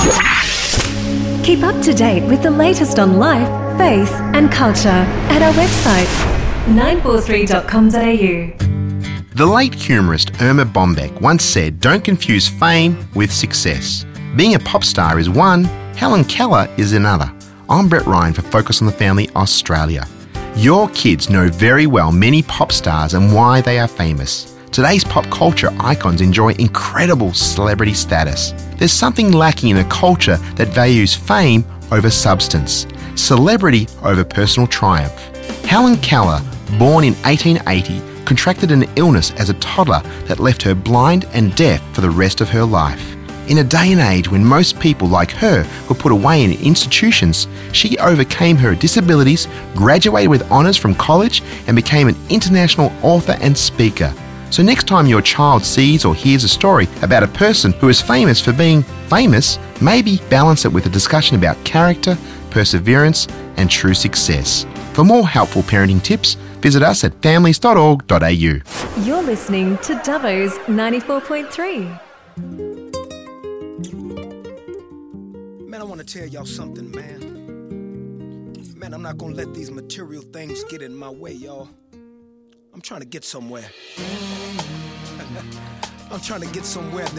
Keep up to date with the latest on life, faith and culture at our website 943.com.au. The late humorist Irma Bombeck once said, "Don't confuse fame with success. Being a pop star is one, Helen Keller is another." I'm Brett Ryan for Focus on the Family Australia. Your kids know very well many pop stars and why they are famous. Today's pop culture icons enjoy incredible celebrity status. There's something lacking in a culture that values fame over substance, celebrity over personal triumph. Helen Keller, born in 1880, contracted an illness as a toddler that left her blind and deaf for the rest of her life. In a day and age when most people like her were put away in institutions, she overcame her disabilities, graduated with honours from college, and became an international author and speaker. So next time your child sees or hears a story about a person who is famous for being famous, maybe balance it with a discussion about character, perseverance, and true success. For more helpful parenting tips, visit us at families.org.au. You're listening to Dubbo's 94.3. Man, I want to tell y'all something, man. Man, I'm not going to let these material things get in my way, y'all. I'm trying to get somewhere. I'm trying to get somewhere.